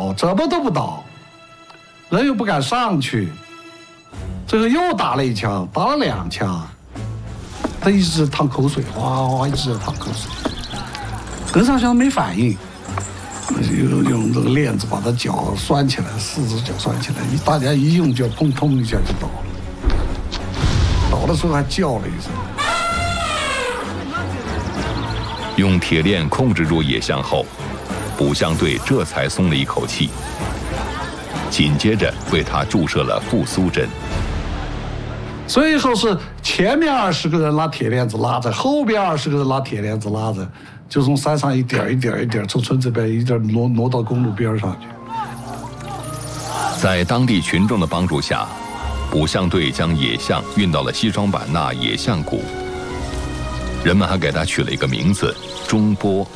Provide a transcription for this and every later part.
倒，怎么都不倒，人又不敢上去，最后又打了1枪，打了2枪，他一直淌口水，哗哗一直在淌口水。跟上枪没反应，用这个链子把他脚拴起来，4只脚拴起来，大家一用就砰砰一下就倒了，倒的时候还叫了一声。 用铁链控制住野象后，捕象队这才松了一口气，紧接着为他注射了复苏针。 最后是前面20个人拉铁链子拉着，后边20个人拉铁链子拉着，就从山上一点一点一点从村子边一点挪到公路边上去。 在当地群众的帮助下，捕象队将野象运到了西双版纳野象谷。人们还给它取了一个名字——中波。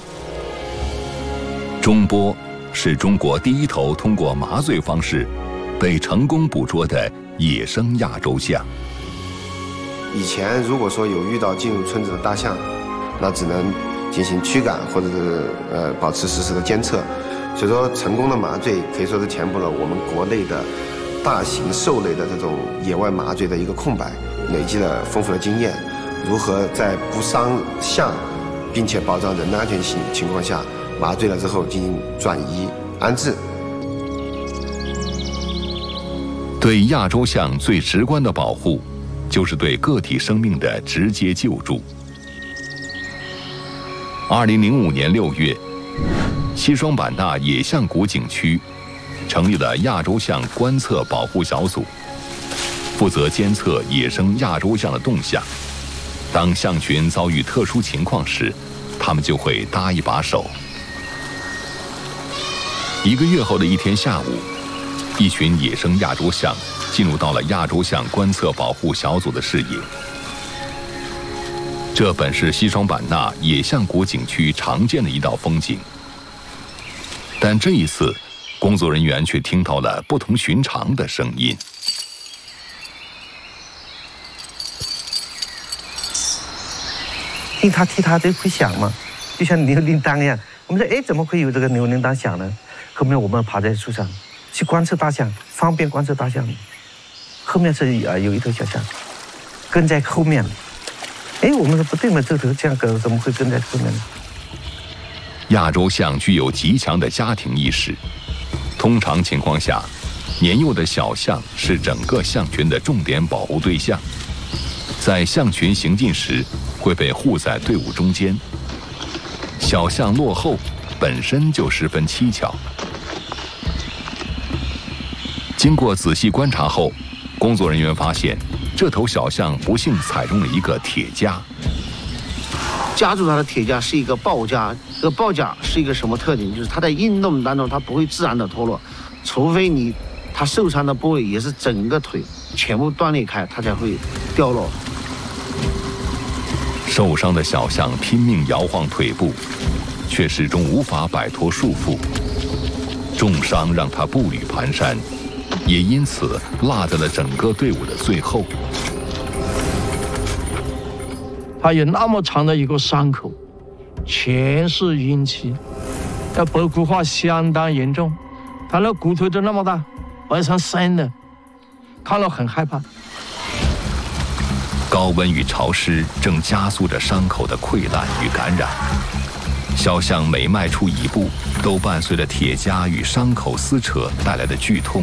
中波是中国第一头通过麻醉方式被成功捕捉的野生亚洲象。 以前如果说有遇到进入村子的大象，那只能进行驱赶或者是保持实时的监测。所以说，成功的麻醉可以说是填补了我们国内的大型兽类的这种野外麻醉的一个空白，累积了丰富的经验。如何在不伤象，并且保障人的安全性情况下，麻醉了之后进行转移安置。 对亚洲象最直观的保护，就是对个体生命的直接救助。2005年6月，西双版纳野象谷景区成立了亚洲象观测保护小组，负责监测野生亚洲象的动向。当象群遭遇特殊情况时，他们就会搭一把手。1个月后的一天下午，一群野生亚洲象进入到了亚洲象观测保护小组的视野。这本是西双版纳野象谷景区常见的一道风景，但这一次，工作人员却听到了不同寻常的声音。 踢它就会响嘛，就像牛铃铛一样。我们说，哎，怎么会有这个牛铃铛响呢？后面我们爬在树上去观测大象，方便观测大象。后面是有一头小象跟在后面。哎，我们说不对嘛，这头象狗怎么会跟在后面呢？ 亚洲象具有极强的家庭意识，通常情况下，年幼的小象是整个象群的重点保护对象，在象群行进时会被护在队伍中间。小象落后本身就十分蹊跷。经过仔细观察后，工作人员发现，这头小象不幸踩中了一个铁夹。 夹住它的铁夹是一个抱夹，这个抱夹是一个什么特点？就是它在运动当中它不会自然的脱落，除非它受伤的部位也是整个腿全部断裂开，它才会掉落。 受伤的小象拼命摇晃腿部，却始终无法摆脱束缚。重伤让它步履蹒跚，也因此落在了整个队伍的最后。 它有那么长的一个伤口，全是淤青，那白骨化相当严重。它那骨头都那么大，外层深的，看了很害怕。 高温与潮湿正加速着伤口的溃烂与感染，小象每迈出一步，都伴随着铁夹与伤口撕扯带来的剧痛。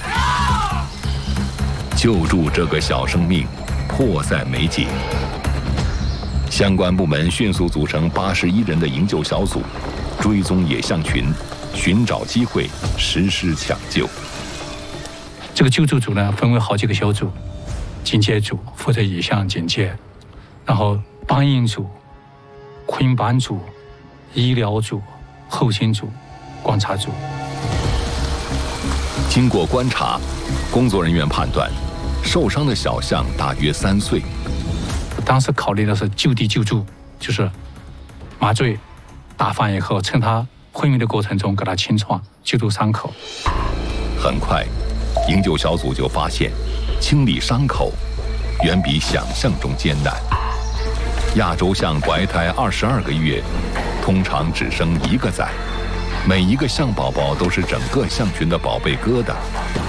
救助这个小生命，迫在眉睫。相关部门迅速组成81人的营救小组，追踪野象群，寻找机会，实施抢救。 这个救助组呢，分为好几个小组。警戒组负责野象警戒，然后搬运组、捆绑组、医疗组、后勤组、观察组。 经过观察，工作人员判断，受伤的小象大约3岁。 当时考虑的是就地救助，就是麻醉打完以后，趁它昏迷的过程中给它清创，救助伤口。 很快，营救小组就发现，清理伤口远比想象中艰难。亚洲象怀胎22个月，通常只生1个崽， 每一个象宝宝都是整个象群的宝贝疙瘩。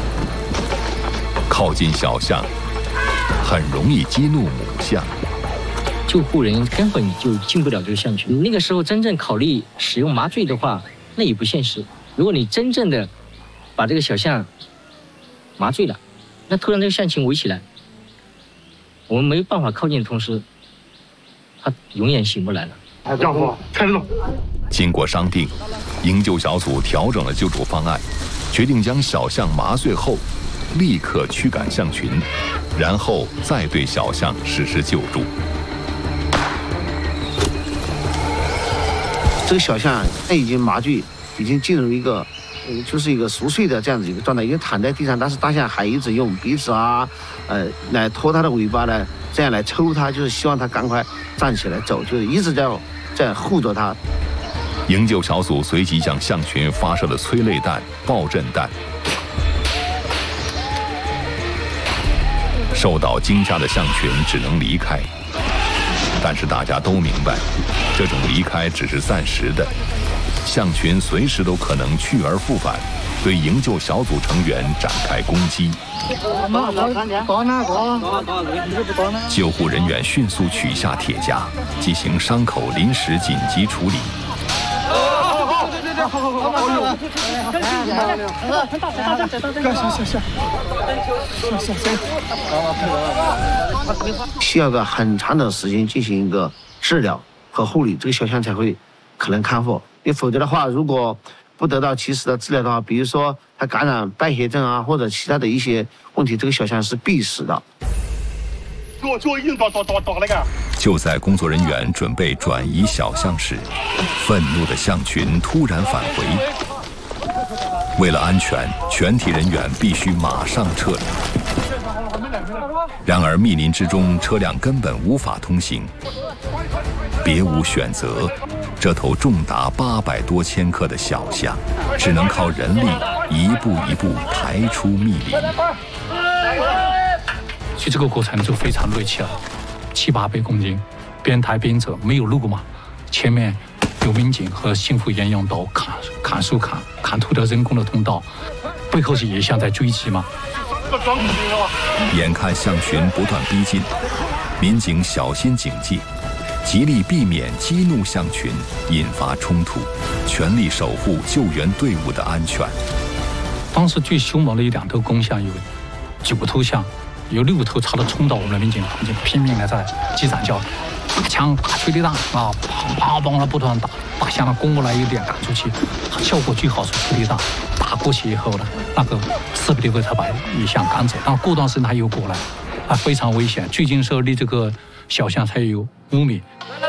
靠近小象，很容易激怒母象。 救护人根本就进不了这个象群。那个时候真正考虑使用麻醉的话，那也不现实。如果你真正的把这个小象麻醉了，那突然这个象群围起来，我们没办法靠近的同时，他永远醒不来了。 丈夫，开始走。 经过商定，营救小组调整了救助方案，决定将小象麻醉后，立刻驱赶象群，然后再对小象实施救助。 这个小象它已经麻醉，已经进入一个，就是一个熟睡的这样子一个状态，已经躺在地上，但是大象还一直用鼻子啊，来拖它的尾巴呢，这样来抽它，就是希望它赶快站起来走，就是一直在护着它。 营救小组随即向象群发射了催泪弹、爆震弹。受到惊吓的象群只能离开，但是大家都明白，这种离开只是暂时的，象群随时都可能去而复返，对营救小组成员展开攻击。救护人员迅速取下铁夹，进行伤口临时紧急处理。 需要个很长的时间进行一个治疗和护理，这个小象才会可能康复。你否则的话，如果不得到及时的治疗的话，比如说它感染败血症啊，或者其他的一些问题，这个小象是必死的。 就在工作人员准备转移小象时，愤怒的象群突然返回。为了安全，全体人员必须马上撤离。然而密林之中，车辆根本无法通行，别无选择。这头重达800多千克的小象，只能靠人力一步一步抬出密林。 所以这个过程就非常累气了，700-800公斤，边抬边走，没有路嘛，前面有民警和幸福岩用刀砍树砍土的人工的通道，背后是野象在追击嘛。 眼看象群不断逼近，民警小心警戒，极力避免激怒象群，引发冲突，全力守护救援队伍的安全。 当时最凶猛的2头公象有9头象，有6头差点冲到我们的民警旁边，拼命的在击掌叫，打枪打催泪弹啊，砰砰的不断打，大象呢攻过来有点赶出去，效果最好是催泪弹，打过去以后呢，那个400多个才把野象赶走，但过段时间它又过来，啊非常危险。最近时候离这个小象才有5米。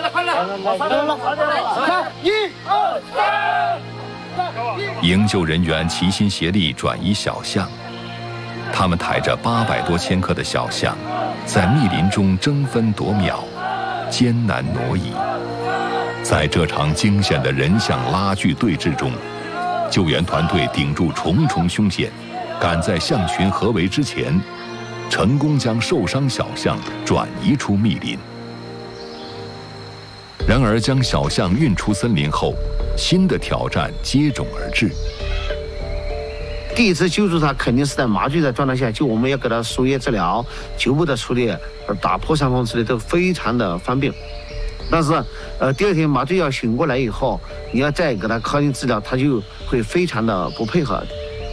营救人员齐心协力转移小象。他们抬着800多千克的小象，在密林中争分夺秒，艰难挪移。在这场惊险的人象拉锯对峙中，救援团队顶住重重凶险，赶在象群合围之前，成功将受伤小象转移出密林。然而，将小象运出森林后，新的挑战接踵而至。 第一次救助它肯定是在麻醉的状态下，就我们要给它输液治疗、局部的处理、打破伤风之类都非常的方便。但是，第2天麻醉药醒过来以后，你要再给它靠近治疗，它就会非常的不配合。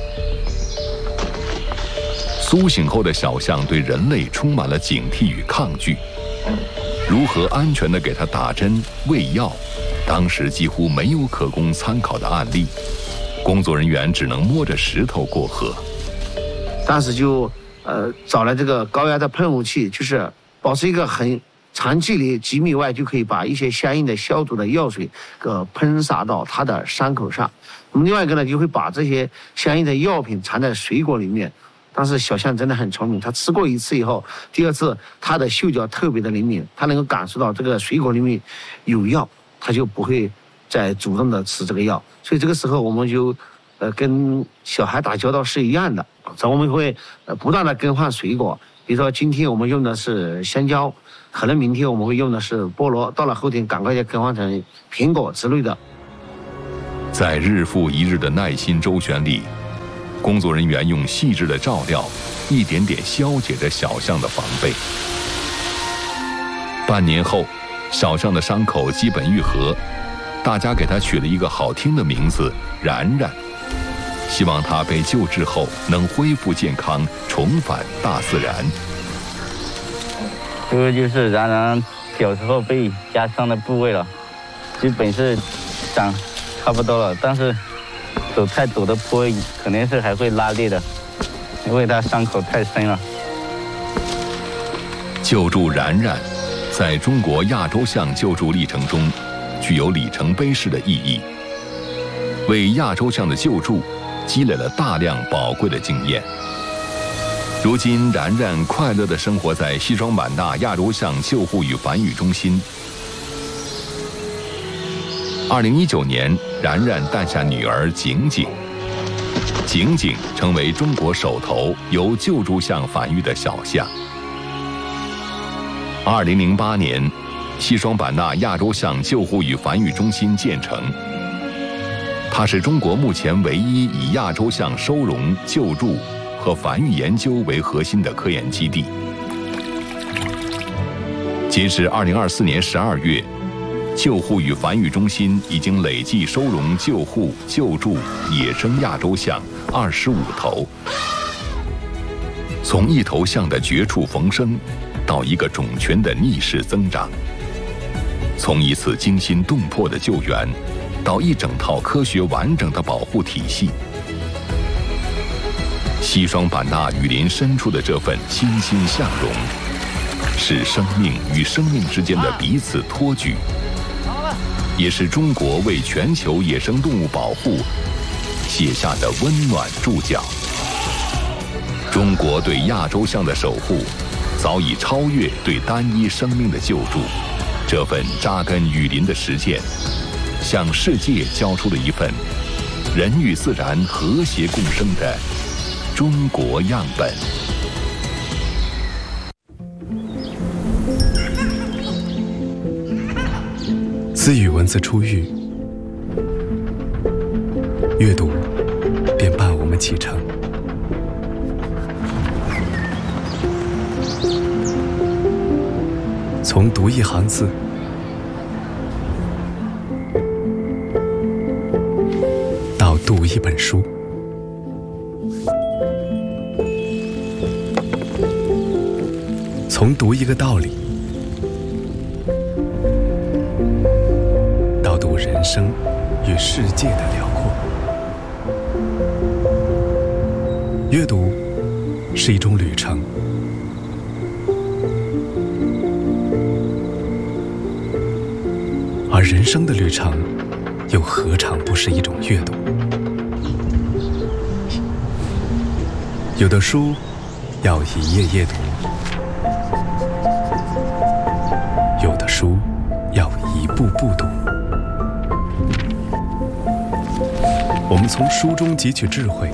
苏醒后的小象对人类充满了警惕与抗拒，如何安全地给它打针喂药，当时几乎没有可供参考的案例。工作人员只能摸着石头过河。 当时就找了这个高压的喷雾器，就是保持一个很长距离几米外，就可以把一些相应的消毒的药水喷洒到它的伤口上。那么另外一个呢，就会把这些相应的药品藏在水果里面。但是小象真的很聪明，它吃过1次以后，第2次它的嗅觉特别的灵敏，它能够感受到这个水果里面有药，它就不会再主动的吃这个药。所以这个时候我们就跟小孩打交道是一样的，我们会不断的更换水果，比如说今天我们用的是香蕉，可能明天我们会用的是菠萝，到了后天赶快就更换成苹果之类的。 在日复一日的耐心周旋里，工作人员用细致的照料，一点点消解着小象的防备。半年后，小象的伤口基本愈合，大家给它取了一个好听的名字——然然，希望它被救治后能恢复健康，重返大自然。 这个就是然然小时候被压伤的部位了，基本是长差不多了，但是走太陡的坡肯定是还会拉裂的，因为它伤口太深了。 救助然然，在中国亚洲象救助历程中，具有里程碑式的意义，为亚洲象的救助积累了大量宝贵的经验。如今，然然快乐地生活在西双版纳亚洲象救护与繁育中心。2019年，然然诞下女儿景景，景景成为中国首头由救助象繁育的小象。2008年，西双版纳亚洲象救护与繁育中心建成，它是中国目前唯一以亚洲象收容、救助和繁育研究为核心的科研基地。截至2024年12月，救护与繁育中心已经累计收容、救护、救助野生亚洲象25头。从一头象的绝处逢生，到一个种群的逆势增长；从一次惊心动魄的救援，到一整套科学完整的保护体系。西双版纳雨林深处的这份欣欣向荣，是生命与生命之间的彼此托举，也是中国为全球野生动物保护写下的温暖注脚。中国对亚洲象的守护，早已超越对单一生命的救助。这份扎根雨林的实践，向世界交出了一份人与自然和谐共生的中国样本。 自与文字初遇，阅读便伴我们启程。从读一行字，到读一本书，从读一个道理，到读人生与世界的辽阔。阅读是一种旅程，而人生的旅程又何尝不是一种阅读？有的书要一页页读，有的书要一步步读。我们从书中汲取智慧，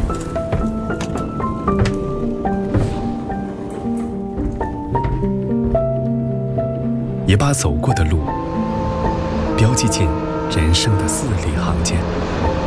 也把走过的路标记进人生的字里行间。